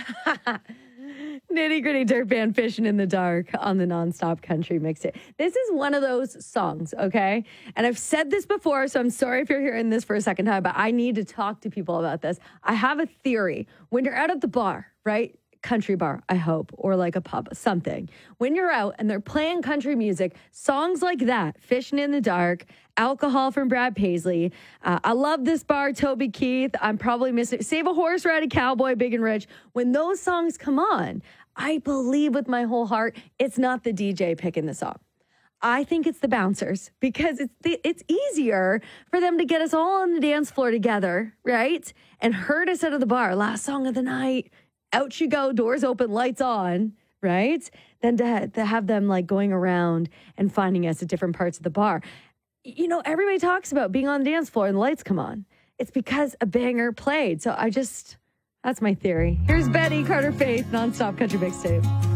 Nitty Gritty Dirt Band Fishing in the Dark on the Nonstop Country Mixtape. This is one of those songs, okay? And I've said this before, so I'm sorry if you're hearing this for a second time, but I need to talk to people about this. I have a theory. When you're out at the bar, right? Country bar, I hope, or like a pub, something. When you're out and they're playing country music, songs like that, Fishing in the Dark, Alcohol from Brad Paisley, I Love This Bar, Toby Keith, I'm probably missing, Save a Horse, Ride a Cowboy, Big and Rich. When those songs come on, I believe with my whole heart, it's not the DJ picking the song. I think it's the bouncers because it's easier for them to get us all on the dance floor together, right? And herd us out of the bar. Last song of the night, out you go, doors open, lights on, right? Than to have them like going around and finding us at different parts of the bar. You know, everybody talks about being on the dance floor and the lights come on. It's because a banger played. So that's my theory. Here's Betty Carter Faith, Nonstop Country Mixtape.